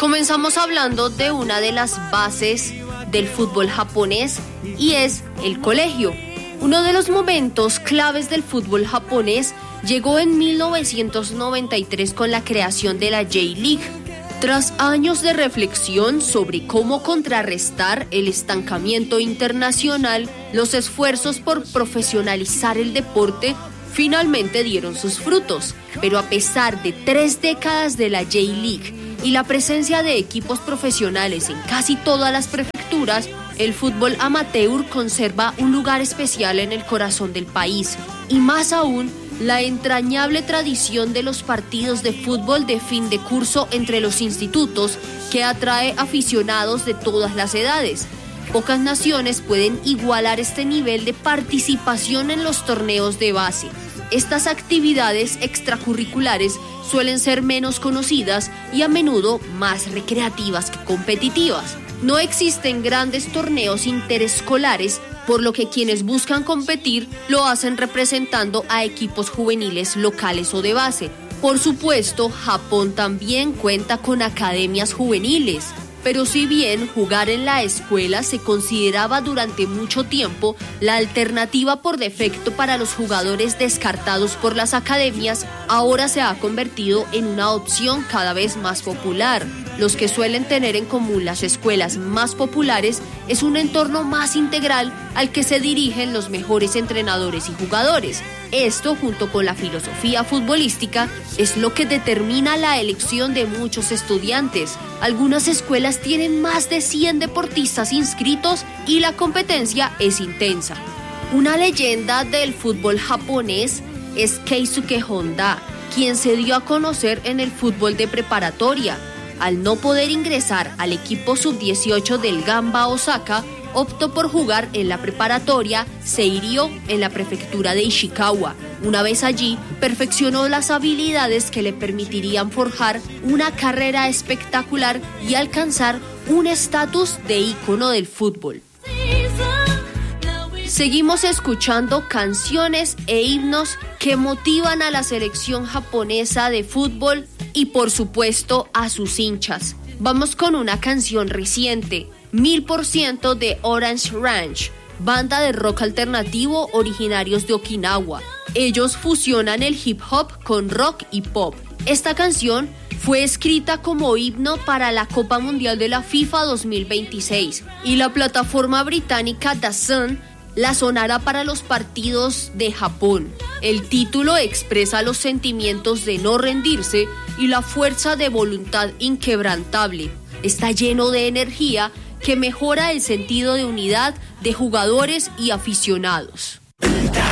Comenzamos hablando de una de las bases del fútbol japonés y es el colegio. Uno de los momentos claves del fútbol japonés llegó en 1993 con la creación de la J-League. Tras años de reflexión sobre cómo contrarrestar el estancamiento internacional, los esfuerzos por profesionalizar el deporte finalmente dieron sus frutos. Pero a pesar de 3 décadas de la J-League y la presencia de equipos profesionales en casi todas las prefecturas, el fútbol amateur conserva un lugar especial en el corazón del país. Y más aún, la entrañable tradición de los partidos de fútbol de fin de curso entre los institutos, que atrae aficionados de todas las edades. Pocas naciones pueden igualar este nivel de participación en los torneos de base. Estas actividades extracurriculares suelen ser menos conocidas y a menudo más recreativas que competitivas. No existen grandes torneos interescolares, por lo que quienes buscan competir lo hacen representando a equipos juveniles locales o de base. Por supuesto, Japón también cuenta con academias juveniles. Pero si bien jugar en la escuela se consideraba durante mucho tiempo la alternativa por defecto para los jugadores descartados por las academias, ahora se ha convertido en una opción cada vez más popular. Los que suelen tener en común las escuelas más populares es un entorno más integral al que se dirigen los mejores entrenadores y jugadores. Esto, junto con la filosofía futbolística, es lo que determina la elección de muchos estudiantes. Algunas escuelas tienen más de 100 deportistas inscritos y la competencia es intensa. Una leyenda del fútbol japonés es Keisuke Honda, quien se dio a conocer en el fútbol de preparatoria. Al no poder ingresar al equipo sub-18 del Gamba Osaka, optó por jugar en la preparatoria Seirio en la prefectura de Ishikawa. Una vez allí, perfeccionó las habilidades que le permitirían forjar una carrera espectacular y alcanzar un estatus de ícono del fútbol. Seguimos escuchando canciones e himnos que motivan a la selección japonesa de fútbol y, por supuesto, a sus hinchas. Vamos con una canción reciente, 1000% de Orange Ranch, banda de rock alternativo originarios de Okinawa. Ellos fusionan el hip hop con rock y pop. Esta canción fue escrita como himno para la Copa Mundial de la FIFA 2026 y la plataforma británica DAZN la sonará para los partidos de Japón. El título expresa los sentimientos de no rendirse y la fuerza de voluntad inquebrantable. Está lleno de energía que mejora el sentido de unidad de jugadores y aficionados.